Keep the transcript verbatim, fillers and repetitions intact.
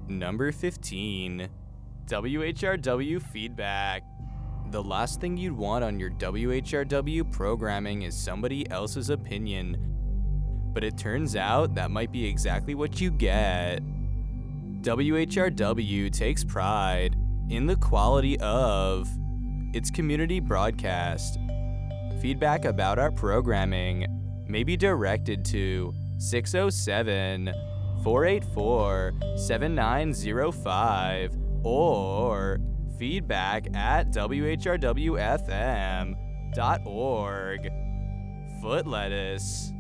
Number fifteen. W H R W feedback. The last thing you'd want on your W H R W programming is somebody else's opinion. But it turns out that might be exactly what you get. W H R W takes pride in the quality of its community broadcast. Feedback about our programming may be directed to six oh seven, four eight four, seven nine oh five or feedback at w h r w f m dot org. Foot lettuce.